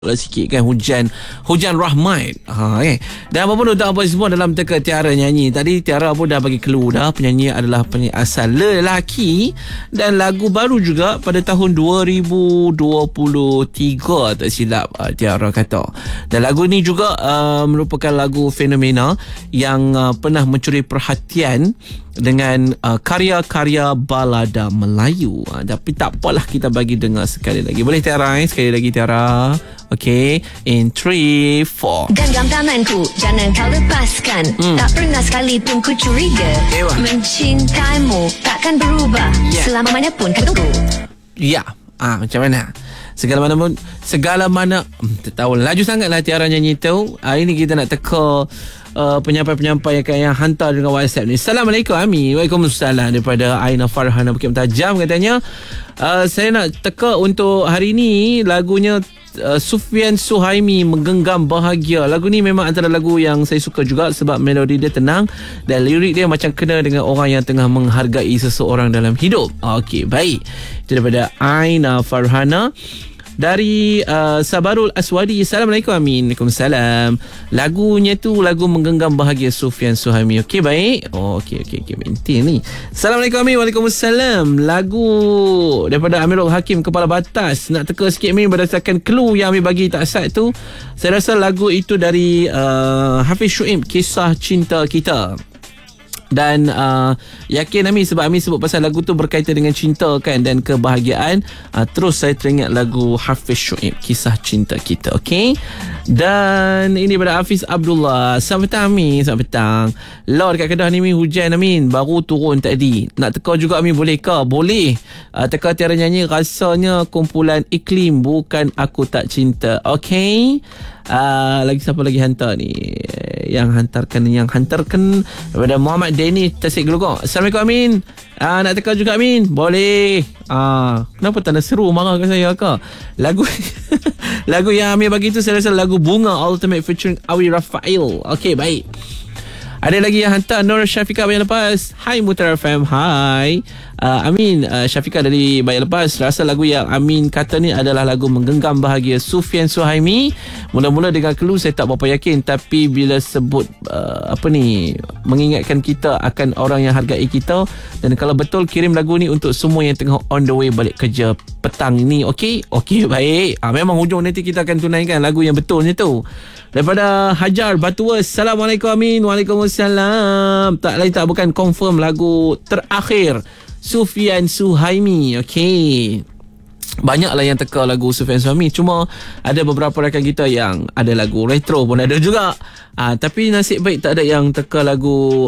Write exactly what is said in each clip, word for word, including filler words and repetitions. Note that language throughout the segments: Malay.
lah sikit kan, hujan hujan rahmat ha, eh. Dan apa pun tak apa semua dalam teka Tiara nyanyi tadi. Tiara pun dah bagi clue dah, penyanyi adalah penyanyi asal lelaki dan lagu baru juga pada tahun dua ribu dua puluh tiga tak silap uh, Tiara kata. Dan lagu ni juga uh, merupakan lagu fenomena yang uh, pernah mencuri perhatian dengan uh, karya-karya balada Melayu. Uh, tapi tak apalah, kita bagi dengar sekali lagi. Boleh Tiara eh? Sekali lagi Tiara. Okay, in three, four. Genggam tanganku, jangan kau lepaskan. hmm. Tak pernah sekalipun ku curiga. Ewa. Mencintaimu takkan berubah, yeah. Selama mana pun kau tunggu. Ya, ah, macam mana? Segala mana pun, segala mana hmm, tak tahu, laju sangatlah Tiara nyanyi tu. Hari ni kita nak teka Uh, penyampai-penyampai yang hantar dengan WhatsApp ni. Assalamualaikum Ami. Waalaikumsalam daripada Aina Farhana Bukit Mentajam katanya. Uh, saya nak teka untuk hari ni lagunya uh, Sufian Suhaimi, Menggenggam Bahagia. Lagu ni memang antara lagu yang saya suka juga sebab melodi dia tenang dan lirik dia macam kena dengan orang yang tengah menghargai seseorang dalam hidup. Okey, baik. Itu daripada Aina Farhana. Dari uh, Sabarul Aswadi. Assalamualaikum Amin. Waalaikumsalam. Lagunya tu lagu Menggenggam Bahagia Sufian Suhaimi. Okey, baik. Oh, okey okey okey. Mentil ni. Assalamualaikum Amin. Waalaikumsalam. Lagu daripada Amirul Hakim, Kepala Batas. Nak teka sikit Amin berdasarkan clue yang Amin bagi tak sat tu. Saya rasa lagu itu dari uh, Hafiz Shuib, Kisah Cinta Kita. Dan uh, yakin Amin sebab Amin sebut pasal lagu tu berkaitan dengan cinta kan dan kebahagiaan. uh, Terus saya teringat lagu Hafiz Shuib, Kisah Cinta Kita. Okey. Dan ini daripada Hafiz Abdullah. Selamat petang Amin. Selamat petang. Lord dekat Kedah ni Amin, hujan Amin, baru turun tadi. Nak teka juga Amin boleh ke? Boleh. uh, Teka Tiara nyanyi rasanya kumpulan iklim, bukan aku tak cinta. Okey. Uh, lagi siapa lagi hantar ni? Yang hantarkan Yang hantarkan daripada Muhammad Dennis Tasik Gelugok. Assalamualaikum Amin. uh, Nak teka juga Amin? Boleh. uh, Kenapa tak nak seru marah ke saya ke? Lagu lagu yang Amin bagi tu saya rasa lagu Bunga Ultimate featuring Awi Rafael. Okey, baik. Ada lagi yang hantar Nur Syafiqah Bayar Lepas. Hai Mutara F M. Hai uh, Amin, uh, Syafiqah dari Bayar Lepas. Rasa lagu yang Amin kata ni adalah lagu Menggenggam Bahagia Sufian Suhaimi. Mula-mula dengan clue saya tak berapa yakin, tapi bila sebut uh, apa ni, mengingatkan kita akan orang yang hargai kita. Dan kalau betul, kirim lagu ni untuk semua yang tengah on the way balik kerja petang ni. Okey? Okey, baik. uh, Memang hujung nanti kita akan tunaikan lagu yang betulnya tu. Daripada Hajar Batuwa. Assalamualaikum Amin. Waalaikumsalam. Tak lain tak bukan confirm lagu terakhir Sufian Suhaimi. Okey. Banyaklah yang teka lagu Sufian Suhaimi. Cuma ada beberapa rakan kita yang ada lagu retro pun ada juga. Ah, tapi nasib baik tak ada yang teka lagu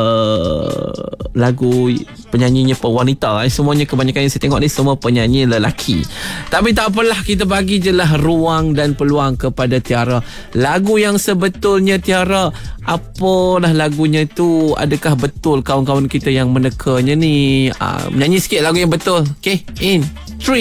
uh, lagu penyanyinya wanita. Eh, semuanya kebanyakan yang saya tengok ni semua penyanyi lelaki. Tapi tak apalah, kita bagi je lah ruang dan peluang kepada Tiara. Lagu yang sebetulnya Tiara, apalah lagunya tu, adakah betul kawan-kawan kita yang menekanya ni? Ah, menyanyi sikit lagu yang betul. Okay, in three